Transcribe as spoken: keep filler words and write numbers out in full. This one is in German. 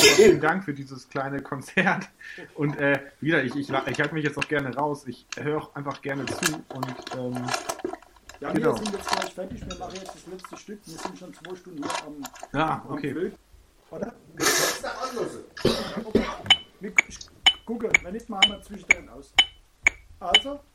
vielen Dank für dieses kleine Konzert. Und äh, wieder, ich, ich, ich halte mich jetzt auch gerne raus. Ich höre auch einfach gerne zu. Und ähm, ja, genau. Wir sind jetzt gleich fertig. Wir machen jetzt das letzte Stück. Wir sind schon zwei Stunden hier am, ja, am okay. Flöten. Oder? Wir kannst du anlassen. Okay. Ich gucke, wenn nicht, machen wir zwischendrin aus. Also.